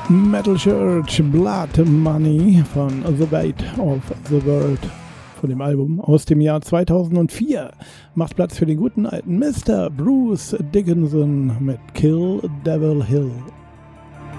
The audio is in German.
Metal Church Blood Money von The Weight of the World von dem Album aus dem Jahr 2004. Macht Platz für den guten alten Mr. Bruce Dickinson mit Kill Devil Hill.